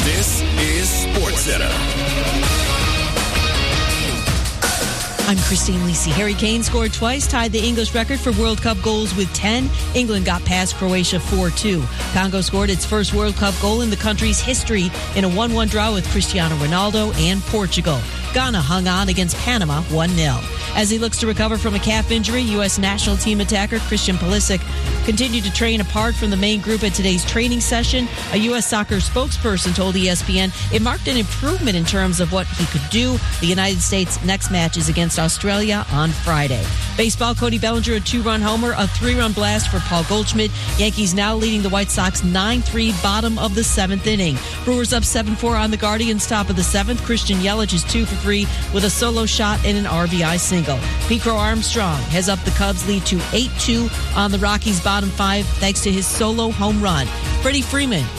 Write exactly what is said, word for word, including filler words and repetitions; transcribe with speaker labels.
Speaker 1: This is SportsCenter.
Speaker 2: I'm Christine Lisi. Harry Kane scored twice, tied the English record for World Cup goals with ten. England got past Croatia four two. Congo scored its first World Cup goal in the country's history in a one one draw with Cristiano Ronaldo and Portugal. Ghana hung on against Panama one nil. As he looks to recover from a calf injury, U S national team attacker Christian Pulisic continued to train apart from the main group at today's training session. A U S soccer spokesperson told E S P N it marked an improvement in terms of what he could do. The United States' next match is against Australia on Friday. Baseball, Cody Bellinger, a two-run homer, a three-run blast for Paul Goldschmidt. Yankees now leading the White Sox nine three, bottom of the seventh inning. Brewers up seven four on the Guardians, top of the seventh. Christian Yelich is two for three with a solo shot and an R B I single. Pete Crow Armstrong has up the Cubs lead to eight two on the Rockies' bottom five thanks to his solo home run. Freddie Freeman